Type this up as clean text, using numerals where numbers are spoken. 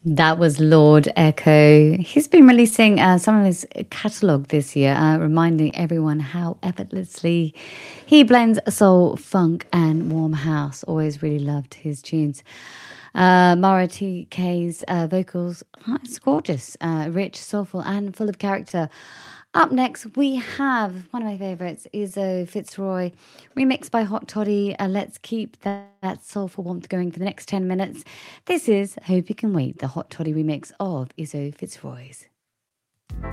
That was Lord Echo. He's been releasing some of his catalogue this year, reminding everyone how effortlessly he blends soul, funk, and warm house. Always really loved his tunes. Mara TK's vocals, it's gorgeous, rich, soulful, and full of character. Up next, we have one of my favourites, Izzo Fitzroy, remixed by Hot Toddy. Let's keep that soulful warmth going for the next 10 minutes. This is Hope You Can Wait, the Hot Toddy remix of Izzo Fitzroy's.